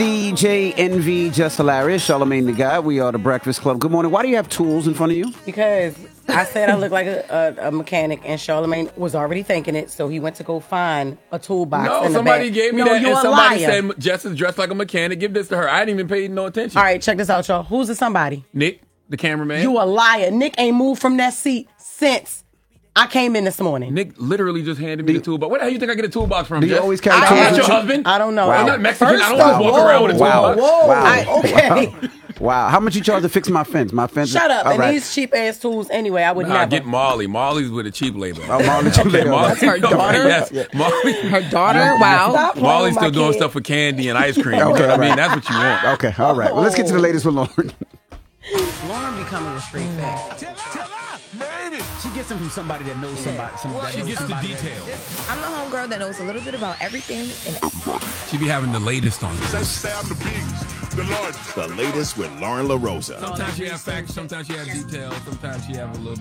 DJ Envy, Just Hilarious, Charlamagne the Guy. We are the Breakfast Club. Good morning. Why do you have tools in front of you? Because I said I look like a mechanic, and Charlamagne was already thinking it, so he went to go find a toolbox. No, in the somebody back. gave me that, and somebody said Jess is dressed like a mechanic. Give this to her. I didn't even pay no attention. All right, check this out, y'all. Who's the somebody? Nick, the cameraman. You a liar. Nick ain't moved from that seat since I came in this morning. Nick literally just handed me the toolbox. Where the hell you think I get a toolbox from? Do you Jess? always carry I'm tools? not your husband. I don't know. Wow. I'm not Mexican. First I don't just walk around with a toolbox. Wow. Okay. Wow. How much you charge to fix my fence? My fence. Shut up. All And right. these cheap ass tools anyway. I would Nah, never. get Molly. Molly's with a cheap labor. Oh, Molly, cheap labor. Molly, That's her daughter? Yes, Molly. Her daughter? Wow. Stop playing Molly's with still my doing kid. stuff for candy and ice cream. Okay, I mean, right. that's what you want. Okay. All right. Well, let's get to the latest with Lauren. Lauren becoming a street fat. She gets them from somebody that knows somebody. She gets the details. I'm the homegirl that knows a little bit about everything. And She be having the latest on this. The latest with Lauren LaRosa. Sometimes she have facts, sometimes she have details, sometimes she have a little